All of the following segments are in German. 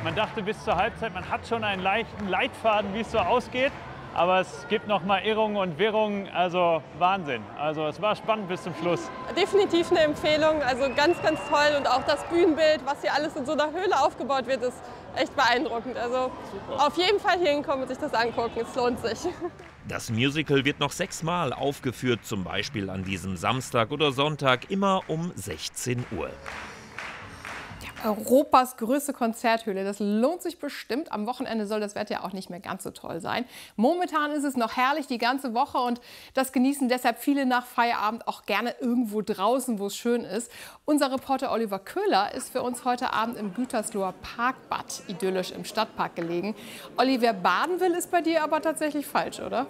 Man dachte bis zur Halbzeit, man hat schon einen leichten Leitfaden, wie es so ausgeht. Aber es gibt noch mal Irrungen und Wirrungen, also Wahnsinn. Also es war spannend bis zum Schluss. Definitiv eine Empfehlung, also ganz, ganz toll. Und auch das Bühnenbild, was hier alles in so einer Höhle aufgebaut wird, ist echt beeindruckend. Also super. Auf jeden Fall hier hinkommen und sich das angucken, es lohnt sich. Das Musical wird noch 6-mal aufgeführt, zum Beispiel an diesem Samstag oder Sonntag, immer um 16 Uhr. Europas größte Konzerthöhle. Das lohnt sich bestimmt. Am Wochenende soll das Wetter ja auch nicht mehr ganz so toll sein. Momentan ist es noch herrlich die ganze Woche und das genießen deshalb viele nach Feierabend auch gerne irgendwo draußen, wo es schön ist. Unser Reporter Oliver Köhler ist für uns heute Abend im Gütersloher Parkbad idyllisch im Stadtpark gelegen. Olli, wer baden will, ist bei dir aber tatsächlich falsch, oder?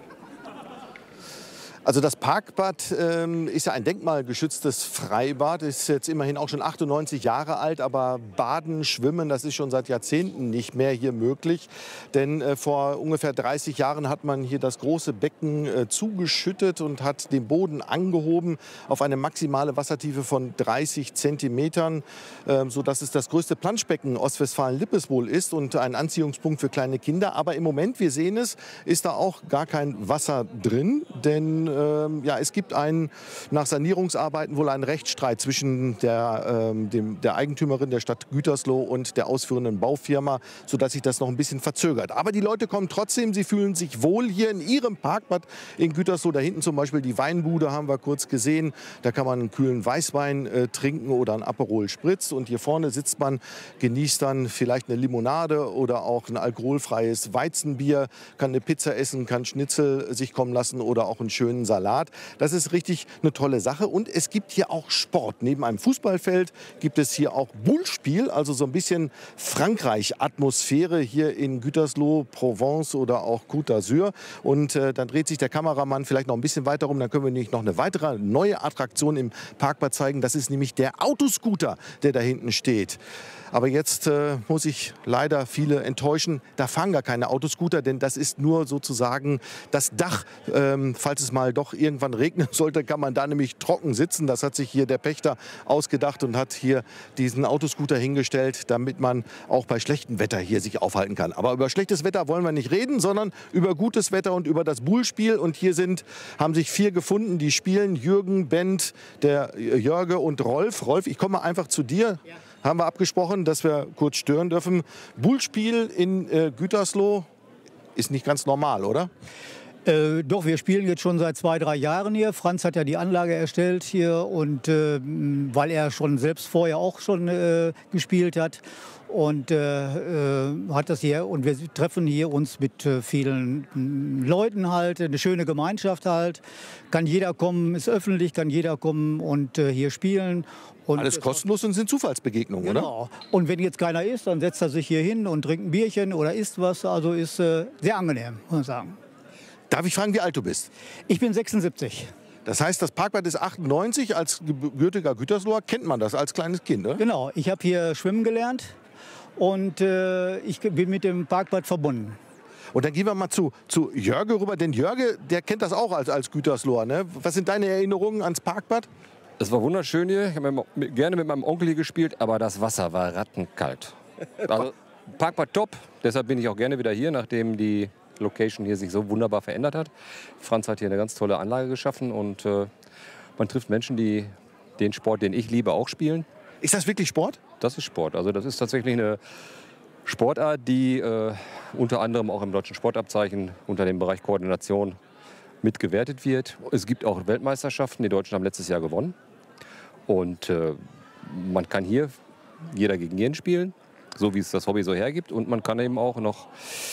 Also das Parkbad ist ja ein denkmalgeschütztes Freibad, ist jetzt immerhin auch schon 98 Jahre alt, aber Baden, Schwimmen, das ist schon seit Jahrzehnten nicht mehr hier möglich. Denn vor ungefähr 30 Jahren hat man hier das große Becken zugeschüttet und hat den Boden angehoben auf eine maximale Wassertiefe von 30 Zentimetern, sodass es das größte Planschbecken Ostwestfalen-Lippes wohl ist und ein Anziehungspunkt für kleine Kinder. Aber im Moment, wir sehen es, ist da auch gar kein Wasser drin, denn ja, es gibt nach Sanierungsarbeiten wohl einen Rechtsstreit zwischen der Eigentümerin der Stadt Gütersloh und der ausführenden Baufirma, sodass sich das noch ein bisschen verzögert. Aber die Leute kommen trotzdem, sie fühlen sich wohl hier in ihrem Parkbad in Gütersloh. Da hinten zum Beispiel die Weinbude haben wir kurz gesehen. Da kann man einen kühlen Weißwein trinken oder einen Aperol Spritz. Und hier vorne sitzt man, genießt dann vielleicht eine Limonade oder auch ein alkoholfreies Weizenbier, kann eine Pizza essen, kann Schnitzel sich kommen lassen oder auch einen schönen Salat. Das ist richtig eine tolle Sache. Und es gibt hier auch Sport. Neben einem Fußballfeld gibt es hier auch Bullspiel, also so ein bisschen Frankreich-Atmosphäre hier in Gütersloh, Provence oder auch Côte d'Azur. Und dann dreht sich der Kameramann vielleicht noch ein bisschen weiter rum. Dann können wir nämlich noch eine weitere neue Attraktion im Parkbad zeigen. Das ist nämlich der Autoscooter, der da hinten steht. Aber jetzt muss ich leider viele enttäuschen. Da fahren gar keine Autoscooter, denn das ist nur sozusagen das Dach. Falls es mal doch irgendwann regnen sollte, kann man da nämlich trocken sitzen. Das hat sich hier der Pächter ausgedacht und hat hier diesen Autoscooter hingestellt, damit man auch bei schlechtem Wetter hier sich aufhalten kann. Aber über schlechtes Wetter wollen wir nicht reden, sondern über gutes Wetter und über das Bullspiel. Und hier haben sich 4 gefunden, die spielen. Jürgen, Bent, der Jörge und Rolf. Rolf, ich komme mal einfach zu dir. Ja. Haben wir abgesprochen, dass wir kurz stören dürfen. Bullspiel in Gütersloh ist nicht ganz normal, oder? Doch, wir spielen jetzt schon seit 2, 3 Jahren hier. Franz hat ja die Anlage erstellt hier und weil er schon selbst vorher auch schon gespielt hat und hat das hier und wir treffen hier uns mit vielen Leuten halt, eine schöne Gemeinschaft halt. Kann jeder kommen, ist öffentlich, kann jeder kommen und hier spielen. Und alles kostenlos und sind Zufallsbegegnungen, genau. Oder? Und wenn jetzt keiner ist, dann setzt er sich hier hin und trinkt ein Bierchen oder isst was. Also ist sehr angenehm, muss ich sagen. Darf ich fragen, wie alt du bist? Ich bin 76. Das heißt, das Parkbad ist 98. Als gebürtiger Gütersloher kennt man das als kleines Kind, oder? Genau, ich habe hier schwimmen gelernt und ich bin mit dem Parkbad verbunden. Und dann gehen wir mal zu Jörge rüber. Denn Jörge, der kennt das auch als Gütersloher, ne? Was sind deine Erinnerungen ans Parkbad? Es war wunderschön hier. Ich habe gerne mit meinem Onkel hier gespielt, aber das Wasser war rattenkalt. Also, Parkbad top, deshalb bin ich auch gerne wieder hier, nachdem die Location hier sich so wunderbar verändert hat. Franz hat hier eine ganz tolle Anlage geschaffen und man trifft Menschen, die den Sport, den ich liebe, auch spielen. Ist das wirklich Sport? Das ist Sport. Also das ist tatsächlich eine Sportart, die unter anderem auch im deutschen Sportabzeichen unter dem Bereich Koordination mitgewertet wird. Es gibt auch Weltmeisterschaften, die Deutschen haben letztes Jahr gewonnen. Und man kann hier jeder gegen jeden spielen, so wie es das Hobby so hergibt. Und man kann eben auch noch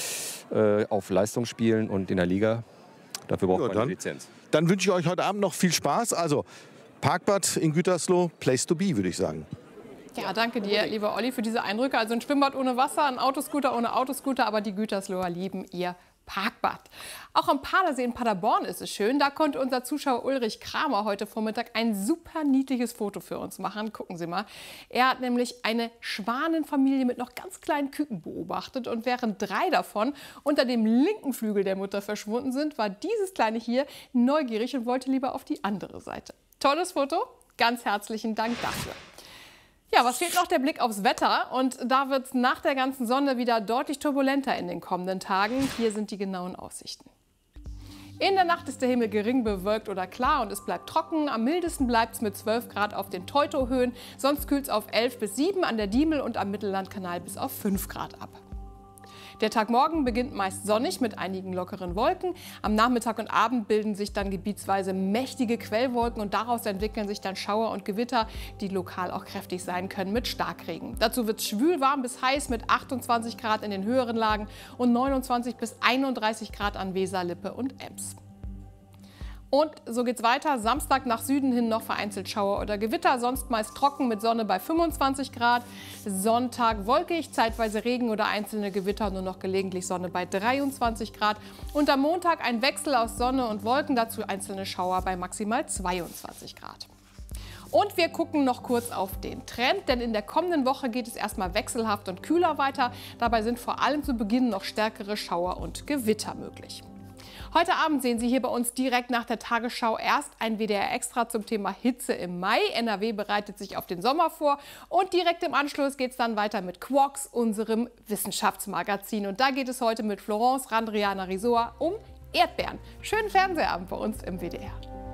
auf Leistung spielen und in der Liga. Dafür braucht man eine Lizenz. Dann wünsche ich euch heute Abend noch viel Spaß. Also Parkbad in Gütersloh, place to be, würde ich sagen. Ja, danke dir, lieber Olli, für diese Eindrücke. Also ein Schwimmbad ohne Wasser, ein Autoscooter ohne Autoscooter, aber die Gütersloher lieben ihr Parkbad. Auch am Padersee in Paderborn ist es schön. Da konnte unser Zuschauer Ulrich Kramer heute Vormittag ein super niedliches Foto für uns machen. Gucken Sie mal. Er hat nämlich eine Schwanenfamilie mit noch ganz kleinen Küken beobachtet. Und während 3 davon unter dem linken Flügel der Mutter verschwunden sind, war dieses kleine hier neugierig und wollte lieber auf die andere Seite. Tolles Foto. Ganz herzlichen Dank dafür. Ja, was fehlt noch? Der Blick aufs Wetter. Und da wird es nach der ganzen Sonne wieder deutlich turbulenter in den kommenden Tagen. Hier sind die genauen Aussichten. In der Nacht ist der Himmel gering bewölkt oder klar und es bleibt trocken. Am mildesten bleibt es mit 12 Grad auf den Teutohöhen. Sonst kühlt es auf 11 bis 7 an der Diemel und am Mittellandkanal bis auf 5 Grad ab. Der Tag morgen beginnt meist sonnig mit einigen lockeren Wolken. Am Nachmittag und Abend bilden sich dann gebietsweise mächtige Quellwolken und daraus entwickeln sich dann Schauer und Gewitter, die lokal auch kräftig sein können mit Starkregen. Dazu wird es schwül warm bis heiß mit 28 Grad in den höheren Lagen und 29 bis 31 Grad an Weser, Lippe und Ems. Und so geht's weiter. Samstag nach Süden hin noch vereinzelt Schauer oder Gewitter, sonst meist trocken mit Sonne bei 25 Grad. Sonntag wolkig, zeitweise Regen oder einzelne Gewitter, nur noch gelegentlich Sonne bei 23 Grad. Und am Montag ein Wechsel aus Sonne und Wolken, dazu einzelne Schauer bei maximal 22 Grad. Und wir gucken noch kurz auf den Trend, denn in der kommenden Woche geht es erstmal wechselhaft und kühler weiter. Dabei sind vor allem zu Beginn noch stärkere Schauer und Gewitter möglich. Heute Abend sehen Sie hier bei uns direkt nach der Tagesschau erst ein WDR Extra zum Thema Hitze im Mai. NRW bereitet sich auf den Sommer vor und direkt im Anschluss geht es dann weiter mit Quarks, unserem Wissenschaftsmagazin. Und da geht es heute mit Florence Randriana-Risoa um Erdbeeren. Schönen Fernsehabend bei uns im WDR.